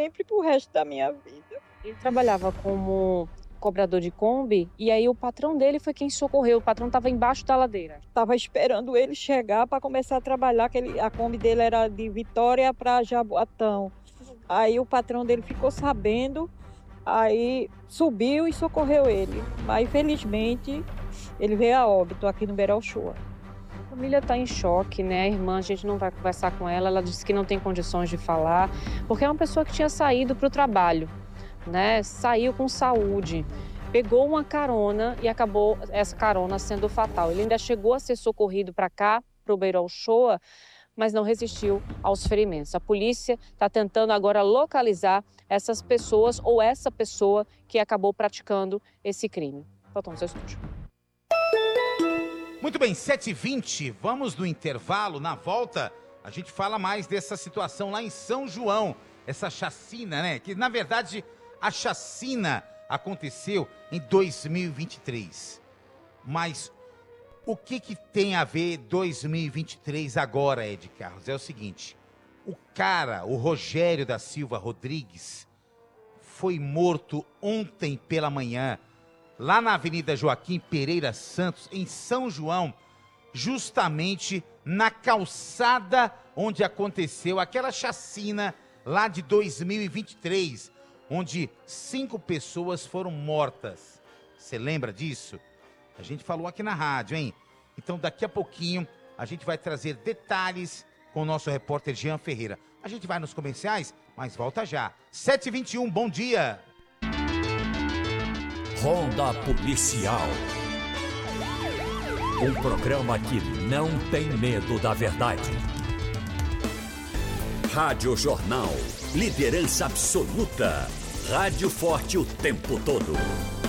sempre pro resto da minha vida. Ele trabalhava como cobrador de Kombi e aí o patrão dele foi quem socorreu. O patrão estava embaixo da ladeira. Estava esperando ele chegar para começar a trabalhar, que a Kombi dele era de Vitória para Jaboatão. Aí o patrão dele ficou sabendo, aí subiu e socorreu ele. Mas infelizmente ele veio a óbito aqui no Beralchoa. A família está em choque, né? A irmã, a gente não vai conversar com ela, ela disse que não tem condições de falar, porque é uma pessoa que tinha saído para o trabalho, né? Saiu com saúde, pegou uma carona e acabou essa carona sendo fatal. Ele ainda chegou a ser socorrido para cá, para o Beralchoa, mas não resistiu aos ferimentos. A polícia está tentando agora localizar essas pessoas ou essa pessoa que acabou praticando esse crime. Voltamos ao estúdio. Muito bem, 7h20, vamos no intervalo. Na volta, a gente fala mais dessa situação lá em São João. Essa chacina, né? Que, na verdade, a chacina aconteceu em 2023. Mas o que tem a ver 2023 agora, Ed Carlos? É o seguinte, o Rogério da Silva Rodrigues, foi morto ontem pela manhã, lá na Avenida Joaquim Pereira Santos, em São João, justamente na calçada onde aconteceu aquela chacina lá de 2023, onde 5 pessoas foram mortas. Você lembra disso? A gente falou aqui na rádio, hein? Então daqui a pouquinho a gente vai trazer detalhes com o nosso repórter Jean Ferreira. A gente vai nos comerciais, mas volta já. 7h21, bom dia! Ronda Policial. Um programa que não tem medo da verdade. Rádio Jornal. Liderança absoluta. Rádio forte o tempo todo.